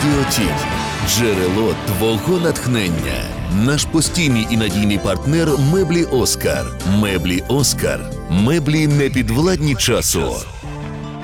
Радіотім. Джерело твого натхнення. Наш постійний і надійний партнер – меблі «Оскар». Меблі «Оскар». Меблі непідвладні часу.